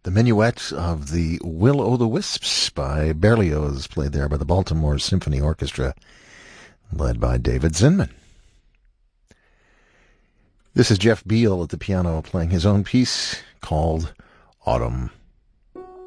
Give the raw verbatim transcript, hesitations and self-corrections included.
The Minuet of the Will-O'-the-Wisps by Berlioz, played there by the Baltimore Symphony Orchestra, led by David Zinman. This is Jeff Beal at the piano playing his own piece called Autumn.